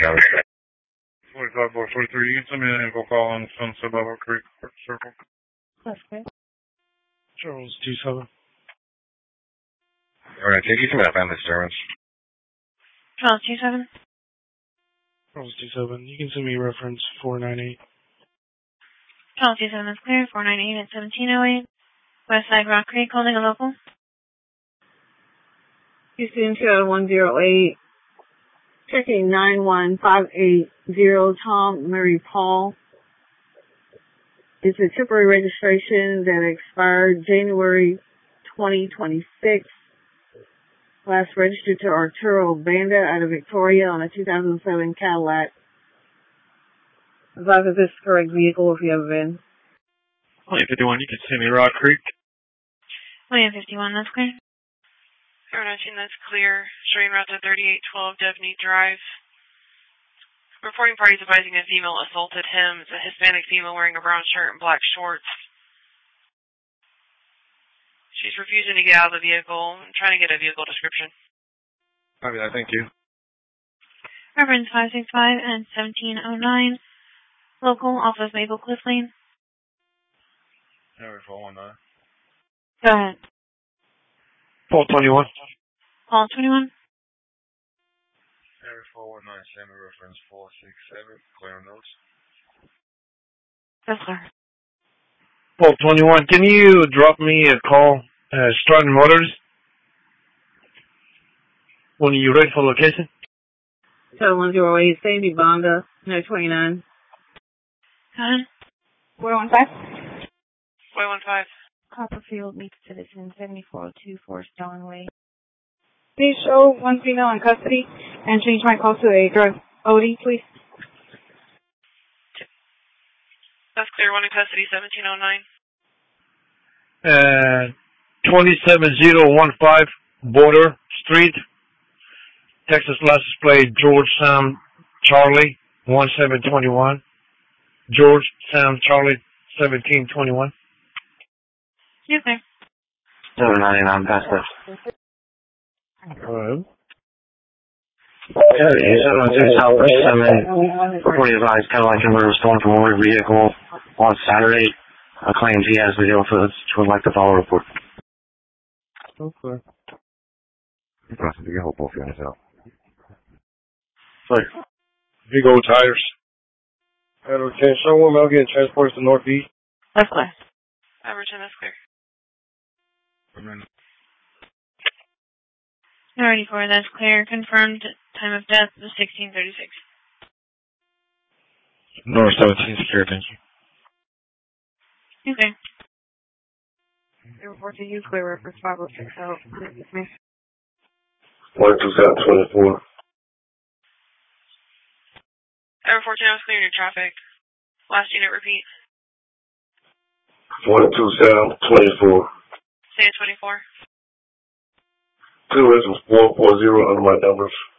County. 45 bar 43, you can send me an info call on Sunset Level Creek Circle. That's good. Charles 27. Alright, take you to my family disturbance. Charles 27. Charles 27, you can send me reference 498. Charles 27 is clear. 498 at 1708. Westside Rock Creek, holding a local. Houston 108. Checking 91580 Tom Mary Paul. It's a temporary registration that expired January 2026. Last registered to Arturo Banda out of Victoria on a 2007 Cadillac. Advise if this is the correct vehicle if you have been. 2051, you can send me Rock Creek. 2051, that's clear. 019, that's clear. Showing route to 3812 Devney Drive. Reporting parties advising a female assaulted him. It's a Hispanic female wearing a brown shirt and black shorts. She's refusing to get out of the vehicle. I'm trying to get a vehicle description. Copy that, thank you. Reference 565 and 1709. Local, off of Maple Cliff Lane. Area 419. Go ahead. Paul 21. Paul 21. Area 419, send me reference 467, clear notes. That's clear. Paul 21, can you drop me a call, Stratton Motors? When you're ready for location? 108, Sandy Bonda, 29. Go ahead. 415. 415. Copperfield meets Citizen 7402 Forest Dawn Way. Please show one female in custody and change my call to a drug OD, please. That's clear. One in custody, 1709. 27015 Border Street, Texas license plate George Sam Charlie 1721. George Sam Charlie 1721. Okay. 799, past that. Hello. Yeah, Southwest 740 advised Cadillac converter stolen from a motor vehicle on Saturday. Claims he has video footage. Would like to follow report. Okay. Gracias, you help both guys out. Sorry. Big old tires. Can someone else get transported to Northeast? That's clear. Everton, that's clear. 94, that's clear. Confirmed time of death was 1636. North 17 secure, thank you. Okay. Report to you, clear reference 506 out. 12724. Ever 14, I was clearing your traffic. Last unit, repeat. 12724. Say it 24. 2 is 440 under my numbers.